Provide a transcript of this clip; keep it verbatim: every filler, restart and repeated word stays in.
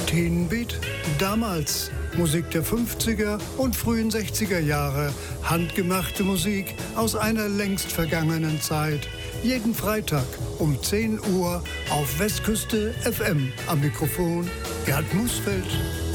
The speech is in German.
Teenbeat? Damals Musik der fünfziger und frühen sechziger Jahre. Handgemachte Musik aus einer längst vergangenen Zeit. Jeden Freitag um zehn Uhr auf Westküste F M. Am Mikrofon Gerd Musfeld.